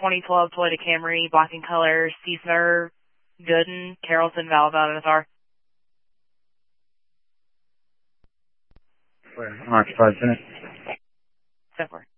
2012 Toyota Camry, black in color, C-Serve, Gooden, Carrollton, Valid.SR. Where? Occupied, finish. So far.